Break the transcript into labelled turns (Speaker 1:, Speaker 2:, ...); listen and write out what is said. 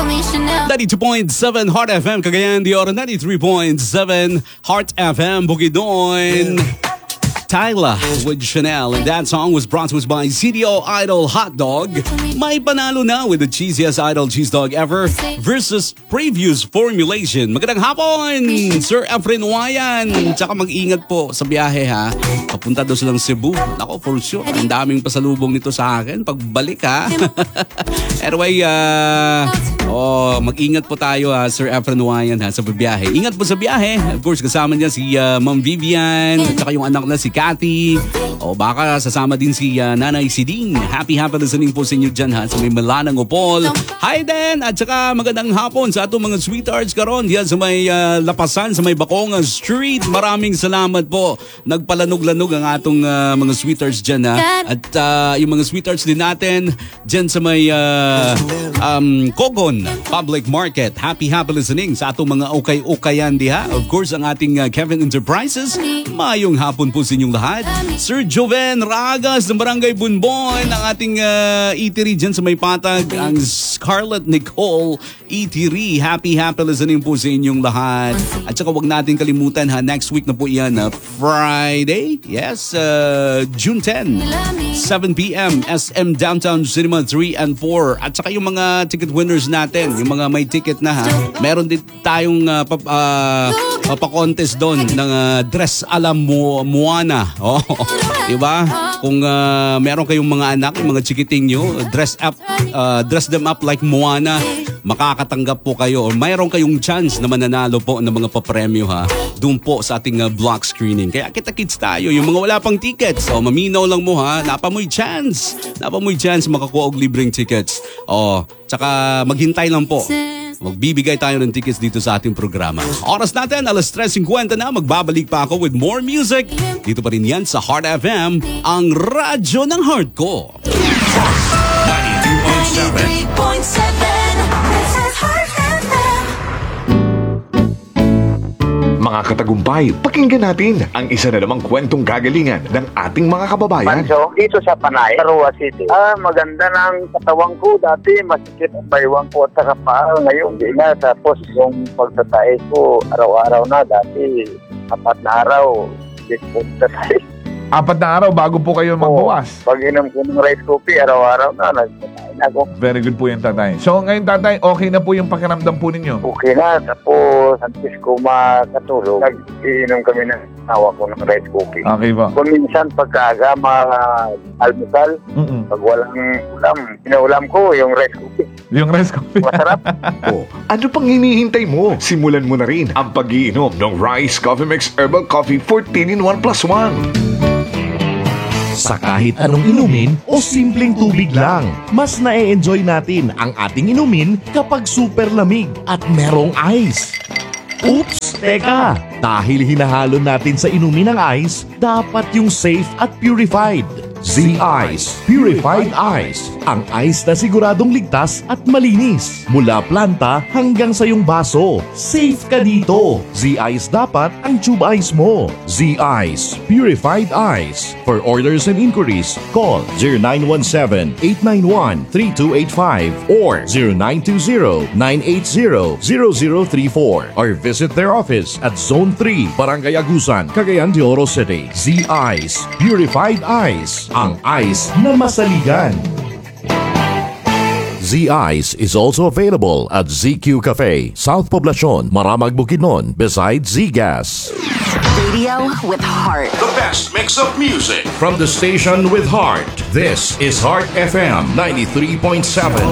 Speaker 1: 92.7 Heart FM Cagayan de Oro, 93.7 Heart FM Bukidnon. Tyla with Chanel, and that song was brought to us by CDO Idol Hot Dog. May panalo na with the cheesiest idol cheese dog ever versus previous formulation. Magandang hapon, Sir Efren Wayan. Tsaka mag-ingat po sa biyahe ha. Papunta daw silang Cebu. Ako, for sure, ang daming pasalubong nito sa akin. Pagbalik ha. Anyway, mag-ingat po tayo ha, Sir Efren Wayan ha, sa biyahe. Ingat po sa biyahe. Of course, kasama niya si Ma'am Vivian, at saka yung anak na si Cathy. O baka sasama din si Nanay Siding. Happy listening po sa inyo dyan ha, sa may Malanang Opol. Hi din! At saka magandang hapon sa atong mga sweethearts karon diyan sa may Lapasan, sa may Baconga Street. Maraming salamat po. Nagpalanog-lanog ang atong mga sweethearts dyan ha. At yung mga sweethearts din natin dyan sa may Kogon Public Market. Happy listening sa atong mga ukay-ukayan diha. Of course, ang ating Kevin Enterprises. Mayong hapon po sa inyong lahat. Sir Joven Ragas ng Barangay Bunbon, ang ating eatery dyan sa may Patag, ang Scarlett Nicole Eatery. Happy listening po sa inyong lahat. At saka wag natin kalimutan ha, next week na po yan, Friday. Yes, June 10, 7 p.m. SM Downtown Cinema 3 and 4. At saka yung mga ticket winners natin, yung mga may ticket na ha, meron din tayong papakontest doon ng dress ala Moana. Oh, diba? Kung meron kayong mga anak, yung mga chikiting nyo, dress them up like Moana, makakatanggap po kayo or mayroon kayong chance na mananalo po ng mga papremyo ha, doon po sa ating block screening. Kaya kita-kits tayo, yung mga wala pang tickets, maminaw lang mo ha, napamoy chance makakuha og libreng tickets. Tsaka maghintay lang po. Magbibigay tayo ng tickets dito sa ating programa. Oras natin, 3:50 na. Magbabalik pa ako with more music. Dito pa rin yan sa Heart FM, ang radyo ng heart ko.
Speaker 2: 92.7
Speaker 3: Mga katagumpay, pakinggan natin ang isa na namang kwentong kagalingan ng ating mga kababayan.
Speaker 4: Manso, dito sa Panay, Arua City. Maganda ng katawang ko. Dati masikip ang baywang ko at saka paa. Ngayon, di na. Tapos yung pagtatay ko, araw-araw na. Dati, 4 na araw, tatay.
Speaker 5: 4 na araw bago po kayo magbawas.
Speaker 4: Pag inom ko ng rice coffee, araw-araw na, nagtatay na ako.
Speaker 5: Very good po yung tatay. So ngayon tatay, okay na po yung pakiramdam po ninyo?
Speaker 4: Okay na. Tapos, antes ko makatulog, nag-iinom kami ng awa ko ng rice coffee.
Speaker 5: Okay po.
Speaker 4: Kung minsan, pagkaaga, almusal, pag walang ulam, pinaulam ko yung rice coffee.
Speaker 5: Yung rice coffee.
Speaker 4: Masarap.
Speaker 3: Ano pang hinihintay mo? Simulan mo na rin ang pag-iinom ng Rice Coffee Mix Herbal Coffee 14-in-1+1.
Speaker 6: Sa kahit anong inumin o simpleng tubig lang, mas na-enjoy natin ang ating inumin kapag super lamig at merong ice. Oops! Teka! Dahil hinahalo natin sa inumin ng ice, dapat yung safe at purified. Z-Ice Purified Ice. Ang ice na siguradong ligtas at malinis. Mula planta hanggang sa iyong baso. Safe ka dito. Z-Ice dapat ang tube ice mo. Z-Ice Purified Ice. For orders and inquiries, call 0917-891-3285 or 0920-980-0034 or visit their office at Zone 3, Barangay Agusan, Cagayan de Oro City. Z-Ice Purified Ice. Ang ice na masaligan. Z-Ice is also available at ZQ Cafe, South Poblacion, Maramag, Bukidnon, beside Z-Gas.
Speaker 2: Radio with heart.
Speaker 6: The best mix of music from the station with heart. This is Heart FM 93.7.